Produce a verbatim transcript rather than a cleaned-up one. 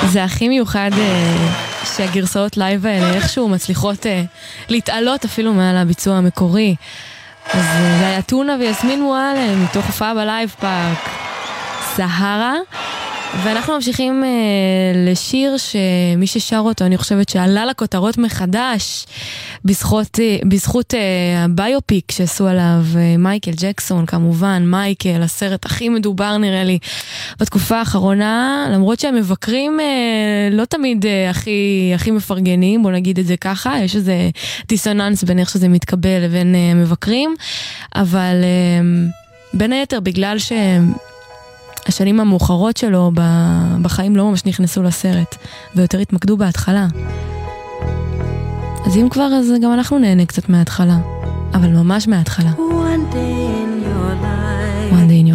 זה הכי מיוחד שהגרסאות לייב האלה איכשהו מצליחות להתעלות אפילו מעל הביצוע המקורי. אז זה היה טונה ויסמין מועלם מתוך הופעה בלייב פארק סהרה. ואנחנו ממשיכים אה, לשיר שמי ששר אותו אני חושבת שעלה לכותרות מחדש בזכות, אה, בזכות אה, הביופיק שעשו עליו אה, מייקל ג'קסון, כמובן מייקל, הסרט הכי מדובר נראה לי בתקופה האחרונה, למרות שהם מבקרים אה, לא תמיד אה, הכי, הכי מפרגנים, בוא נגיד את זה ככה, יש איזה דיסוננס בין איך שזה מתקבל לבין אה, מבקרים, אבל אה, בין היתר בגלל שהם השנים המאוחרות שלו בחיים לא ממש נכנסו לסרט, ויותר התמקדו בהתחלה. אז אם כבר, אז גם אנחנו נהנה קצת מההתחלה, אבל ממש מההתחלה. One day in your life, One day in